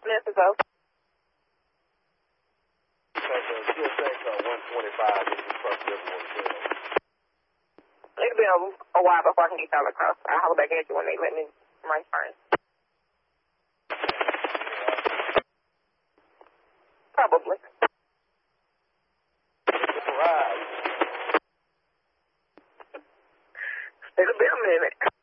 minutes ago. Still saying 125 is the truck everyone says. It'll be a while before I can get y'all across. I'll hold back at you when they let me my turn. Probably. It's a ride. It'll be a minute.